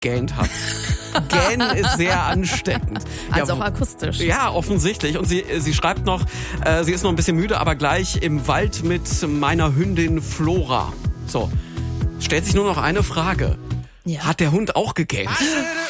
gegähnt hat. Gähnen ist sehr ansteckend. Also auch akustisch. Ja, offensichtlich. Und sie schreibt noch, sie ist noch ein bisschen müde, aber gleich im Wald mit meiner Hündin Flora. So, stellt sich nur noch eine Frage. Ja. Hat der Hund auch gegähnt?